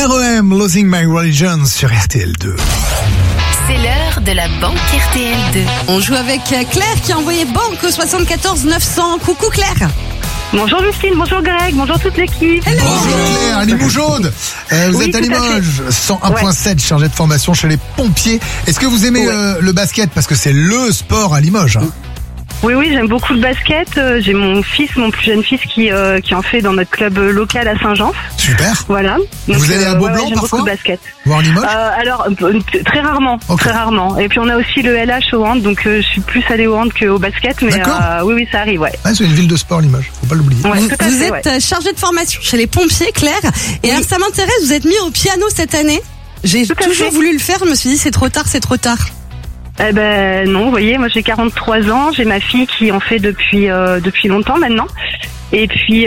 REM, Losing My Religion sur RTL2. C'est l'heure de la banque RTL2. On joue avec Claire qui a envoyé banque au 74 900. Coucou Claire. Bonjour Justine, bonjour Greg, bonjour toute l'équipe. Hello. Bonjour Claire, à Limoges. Vous Oui, êtes à tout à Limoges, 101.7, chargé de formation chez les pompiers. Est-ce que vous aimez le basket? Parce que c'est le sport à Limoges. Hein. Oui, j'aime beaucoup le basket. J'ai mon plus jeune fils qui en fait dans notre club local à Saint-Jean. Super. Voilà. Donc, Vous allez à Beaublanc j'aime parfois beaucoup le basket. Voir Limoges Alors très rarement, Okay. très rarement. Et puis on a aussi le LH au hand, donc je suis plus allée au hand qu'au basket, mais D'accord. oui, ça arrive, ouais. C'est une ville de sport Limoges, faut pas l'oublier. Ouais, Vous, tout à vous fait, êtes ouais. chargée de formation chez les pompiers Claire. Et alors, ça m'intéresse, vous êtes mis au piano cette année. J'ai Tout à toujours fait. voulu le faire, je me suis dit c'est trop tard. Eh ben non, vous voyez, moi j'ai 43 ans, j'ai ma fille qui en fait depuis longtemps maintenant. Et puis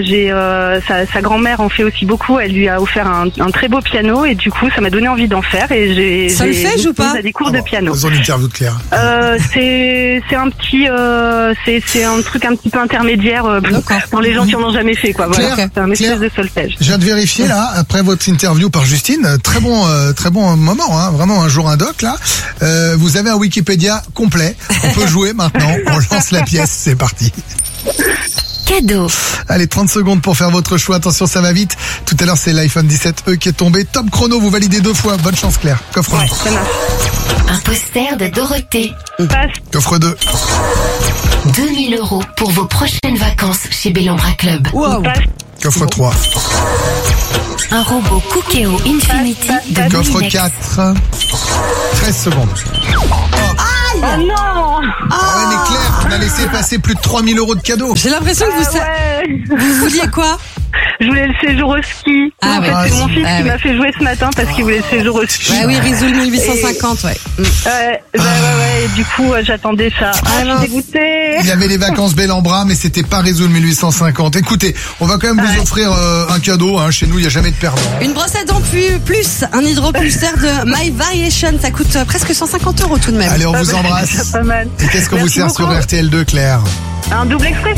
sa grand-mère en fait aussi beaucoup, elle lui a offert un très beau piano et du coup ça m'a donné envie d'en faire et Ça le fait, ou pas? à des cours de piano. Faisons l'interview de Claire. C'est un petit c'est un truc un petit peu intermédiaire pour les gens qui en ont jamais fait quoi. Voilà, Claire, c'est un espèce Claire. de solfège. Je viens de vérifier là, après votre interview par Justine, très bon moment, hein, vraiment un jour un doc là. Vous avez un Wikipédia complet, on peut jouer maintenant, on lance la pièce, c'est parti. Cadeau. Allez, 30 secondes pour faire votre choix, attention ça va vite. Tout à l'heure c'est l'iPhone 17e qui est tombé, top chrono, vous validez 2 fois, bonne chance Claire. Coffre 1, Ça marche. Un poster de Dorothée. Passe. coffre 2, 2000 € pour vos prochaines vacances chez Bellambra Club. Wow. Passe. coffre 3, Un robot Cookéo Infinity de coffre Moulinex. 4, 13 secondes. Oh non. Ah ouais mais Claire, on a laissé passer plus de 3000 € de cadeaux. J'ai l'impression que Ouais. vous vouliez quoi? Je voulais le séjour au ski. Ah En ouais. fait, c'est mon fils Ah qui ouais. m'a fait jouer ce matin parce qu'il voulait le séjour au ski. Bah oui, Risoul 1850, ouais. Ouais, et du coup, j'attendais ça. Je mince. suis dégoûtée. Il y avait les vacances Bellambra, mais c'était pas Résoul 1850. Écoutez, on va quand même vous offrir un cadeau. Hein. Chez nous, il n'y a jamais de perdant. Une brosse à dents plus un hydropulseur de My Variation, ça coûte presque 150 € tout de même. Allez, on vous C'est embrasse. pas mal. Et qu'est-ce qu'on vous Merci sert sur beaucoup. RTL2, Claire? Un double express.